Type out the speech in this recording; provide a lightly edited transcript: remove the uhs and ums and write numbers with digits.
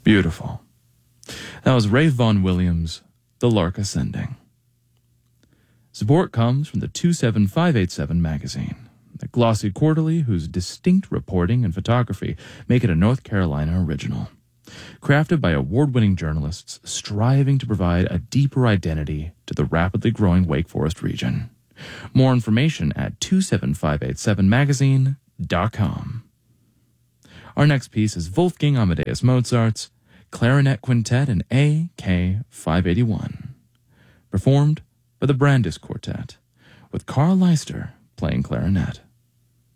Beautiful. That was Rafe Vaughan Williams, The Lark Ascending. Support comes from the 27587 magazine, the glossy quarterly whose distinct reporting and photography make it a North Carolina original. Crafted by award-winning journalists striving to provide a deeper identity to the rapidly growing Wake Forest region. More information at 27587magazine.com. Our next piece is Wolfgang Amadeus Mozart's Clarinet Quintet in A.K. 581, performed by the Brandes Quartet, with Carl Leister playing clarinet.